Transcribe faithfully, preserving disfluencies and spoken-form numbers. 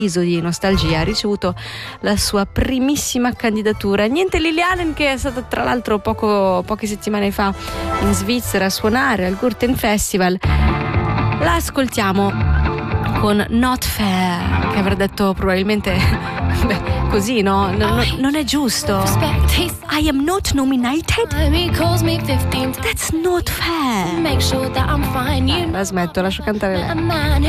di nostalgia ha ricevuto la sua primissima candidatura. Niente Lily Allen, che è stata tra l'altro poco, poche settimane fa in Svizzera a suonare al Gurten Festival. La ascoltiamo con Not Fair, che avrà detto probabilmente beh, così, no? No, no? Non è giusto. I am not nominated. That's not fair. La smetto, lascio cantare lei.